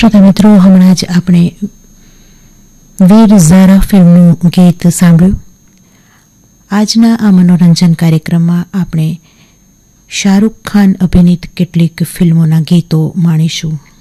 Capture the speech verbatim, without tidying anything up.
શ્રોતા મિત્રો, હમણાં જ આપણે વીર ઝારા ફિલ્મનું ગીત સાંભળ્યું. આજના આ મનોરંજન કાર્યક્રમમાં આપણે શાહરૂખ ખાન અભિનીત કેટલીક ફિલ્મોના ગીતો માણીશું.